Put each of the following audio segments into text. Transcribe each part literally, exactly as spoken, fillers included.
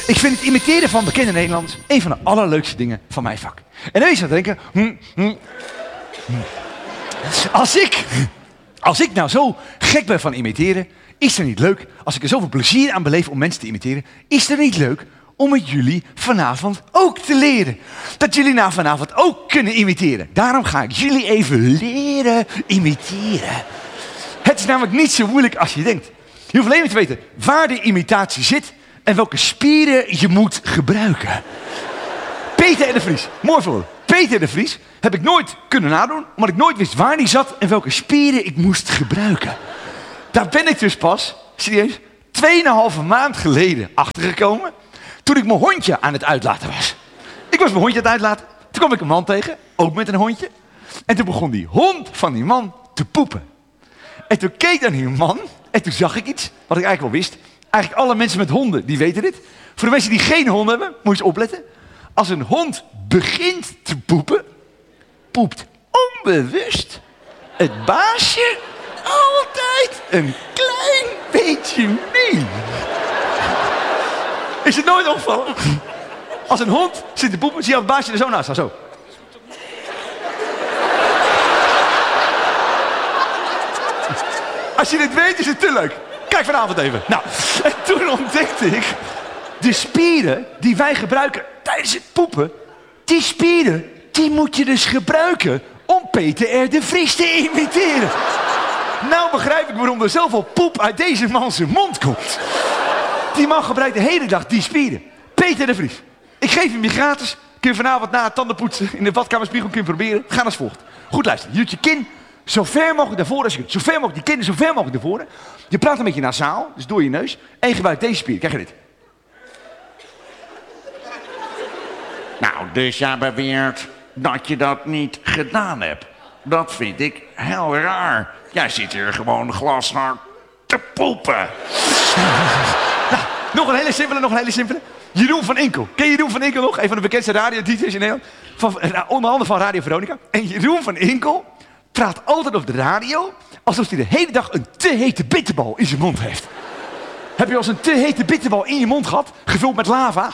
Ik vind het imiteren van bekende Nederlands een van de allerleukste dingen van mijn vak. En dan is je denken, hm, hm, hm. Als ik, als ik nou zo gek ben van imiteren, is het niet leuk, als ik er zoveel plezier aan beleef om mensen te imiteren, is het niet leuk om het jullie vanavond ook te leren. Dat jullie nou vanavond ook kunnen imiteren. Daarom ga ik jullie even leren imiteren. Het is namelijk niet zo moeilijk als je denkt. Je hoeft alleen maar te weten waar de imitatie zit en welke spieren je moet gebruiken. Peter R. de Vries, mooi voorbeeld. Peter R. de Vries heb ik nooit kunnen nadoen, omdat ik nooit wist waar die zat en welke spieren ik moest gebruiken. Daar ben ik dus pas, serieus, tweeënhalve maand geleden achtergekomen, toen ik mijn hondje aan het uitlaten was. Ik was mijn hondje aan het uitlaten, toen kwam ik een man tegen, ook met een hondje. En toen begon die hond van die man te poepen. En toen keek ik naar die man en toen zag ik iets, wat ik eigenlijk wel wist. Eigenlijk alle mensen met honden, die weten dit. Voor de mensen die geen hond hebben, moet je eens opletten. Als een hond begint te poepen, poept onbewust het baasje altijd een klein beetje mee. Is het nooit opgevallen? Als een hond zit te poepen, zie je het baasje er zo naast staan, zo. Als je dit weet, is het te leuk. Kijk vanavond even. Nou, en toen ontdekte ik de spieren die wij gebruiken tijdens het poepen. Die spieren, die moet je dus gebruiken om Peter R. de Vries te imiteren. Nou begrijp ik waarom er zoveel poep uit deze man zijn mond komt. Die man gebruikt de hele dag die spieren. Peter R. de Vries. Ik geef hem je gratis. Kun je vanavond na het tandenpoetsen in de badkamerspiegel kun je proberen. Ga als volgt. Goed luisteren. Je doet je kin zo ver mogelijk naar voren als je kunt. Zo ver mogelijk, die kin zo ver mogelijk naar voren. Je praat een beetje nasaal, dus door je neus. En je gebruikt deze spier. Krijg je dit. Nou, dus jij beweert dat je dat niet gedaan hebt. Dat vind ik heel raar. Jij zit hier gewoon glashard te poepen. Nou, nog een hele simpele, nog een hele simpele. Jeroen van Inkel. Ken je Jeroen van Inkel nog? Een van de bekendste radio-dj's in Nederland. Van, onder andere van Radio Veronica. En Jeroen van Inkel praat altijd op de radio alsof hij de hele dag een te hete bitterbal in zijn mond heeft. Heb je wel eens een te hete bitterbal in je mond gehad, gevuld met lava?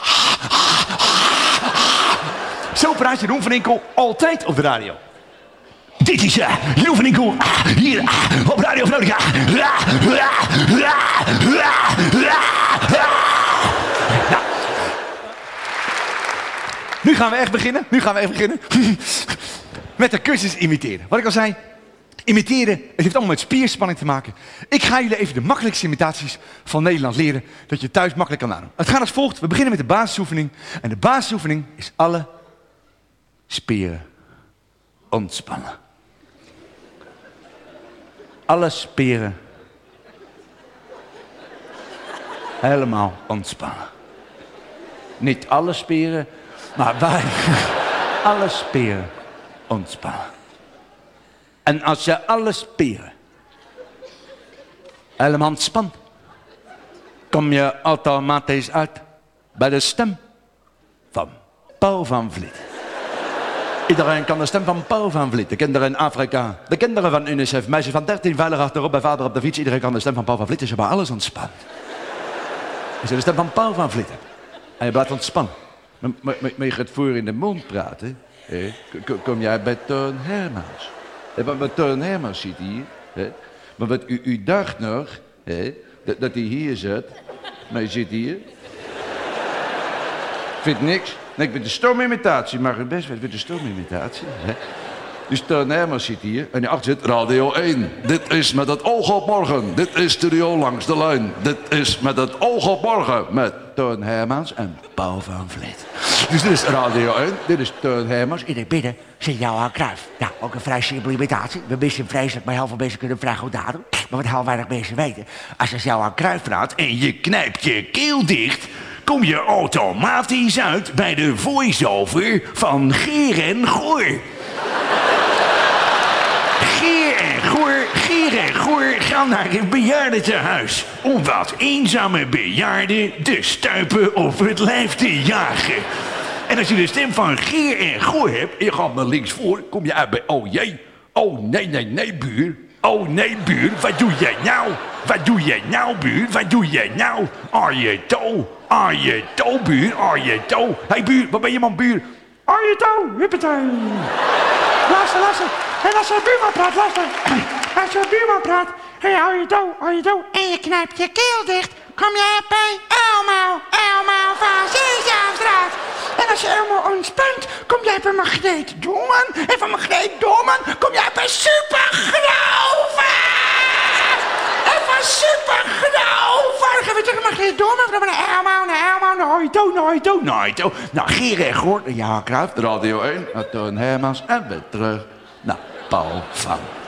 Zo praat Jeroen van Inkel altijd op de radio. Dit is uh, Jeroen van Inkel, uh, hier uh, op Radio Veronica. Uh, uh, uh, uh, uh, uh. Nou. Nu gaan we echt beginnen. Nu gaan we echt beginnen. Met de cursus imiteren. Wat ik al zei, imiteren, het heeft allemaal met spierspanning te maken. Ik ga jullie even de makkelijkste imitaties van Nederland leren, dat je thuis makkelijk kan nadoen. Het gaat als volgt. We beginnen met de basisoefening. En de basisoefening is alle spieren ontspannen. Alle spieren helemaal ontspannen. Niet alle spieren, maar wij. Alle spieren ontspannen. En als je alle spieren helemaal ontspant, kom je automatisch uit bij de stem van Paul van Vliet. Iedereen kan de stem van Paul van Vliet. De kinderen in Afrika, de kinderen van UNICEF, meisjes van dertien veilig achterop bij vader op de fiets. Iedereen kan de stem van Paul van Vliet, dus je bij alles ontspant. Als je de stem van Paul van Vliet hebt en je blijft ontspannen, maar, maar, maar je gaat voor in de mond praten, hè, kom jij bij Toon Hermans. Want Toon Hermans zit hier, hè, maar wat u, u dacht nog, hè, dat, dat hij hier zat, maar hij zit hier. Vindt niks. Nee, ik vind de stoomimitatie, mag het best wel. Ik vind de stoomimitatie. Hè? Dus Toon Hermans zit hier en achter zit Radio één. Dit is met het oog op morgen. Dit is Studio Langs de Lijn. Dit is met het oog op morgen. Met Toon Hermans en Paul van Vliet. Dus dit is Radio één. Dit is Toon Hermans. In het midden zit Johan Cruijff. Nou, ook een vrij simpele imitatie. We missen hem vreselijk, maar heel veel mensen kunnen hem vrij goed nadoen. Maar wat heel weinig mensen weten. Als je Johan Cruijff praat en je knijpt je keel dicht, kom je automatisch uit bij de voice-over van Geer en Goor. Geer en Goor, Geer en Goor gaan naar een bejaardentehuis om wat eenzame bejaarden de stuipen op het lijf te jagen. En als je de stem van Geer en Goor hebt en je gaat naar links voor, kom je uit bij oh jee, oh nee, nee, nee, buur. Oh nee, buur, wat doe jij nou? Wat doe jij nou, buur? Wat doe jij nou? Arjeto, Arjeto, buur, Arjeto. Hé, hey, buur, wat ben je man, buur? Arjeto, huppatee. Luister, luister. En als de buurman praat, luister. Als de buurman praat, hé, hey, Arjeto, Arjeto. En je knijpt je keel dicht, kom je bij Elmo, Elmo van Sesamstraat. En als je Elmo ontspant, kom jij bij Magneet Doorman. En van Magneet Doorman kom jij bij Super Grover. En van Super Grover dan gaan we terug naar Magneet Doorman. Dan naar Elmo, naar Elmo, naar Arjeto, naar Arjeto, naar Arjeto. Nou, Gerard Goort, ja, Kruif, Radio één, naar Toon Hermans en weer terug naar Paul van